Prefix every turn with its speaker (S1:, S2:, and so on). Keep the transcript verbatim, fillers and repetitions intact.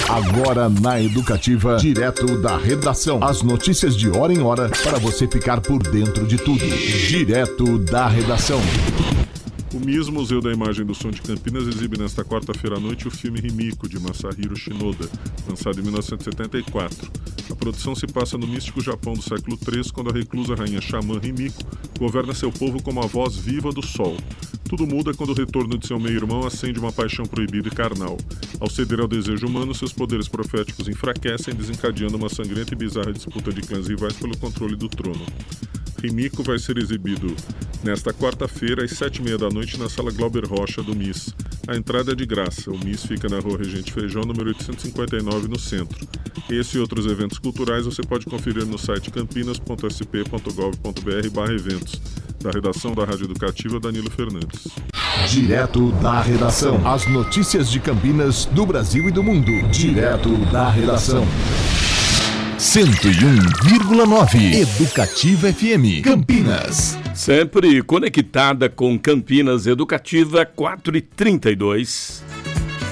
S1: Agora na Educativa, direto da redação. As notícias de hora em hora para você ficar por dentro de tudo. Direto da redação.
S2: O M I S, Museu da Imagem do Som de Campinas, exibe nesta quarta-feira à noite o filme Himiko, de Masahiro Shinoda, lançado em mil novecentos e setenta e quatro. A produção se passa no místico Japão do século três, quando a reclusa rainha xamã Himiko governa seu povo como a voz viva do sol. Tudo muda quando o retorno de seu meio-irmão acende uma paixão proibida e carnal. Ao ceder ao desejo humano, seus poderes proféticos enfraquecem, desencadeando uma sangrenta e bizarra disputa de clãs rivais pelo controle do trono. Himiko vai ser exibido nesta quarta-feira, às sete e meia da noite, na Sala Glauber Rocha do M I S. A entrada é de graça. O M I S fica na Rua Regente Feijão, número oitocentos e cinquenta e nove, no centro. Esse e outros eventos culturais você pode conferir no site campinas ponto s p ponto gov ponto b r barra eventos. Da redação da Rádio Educativa, Danilo Fernandes.
S1: Direto da redação. As notícias de Campinas, do Brasil e do mundo. Direto da redação. cento e um vírgula nove Educativa F M Campinas.
S3: Sempre conectada com Campinas Educativa, quatro e trinta e dois.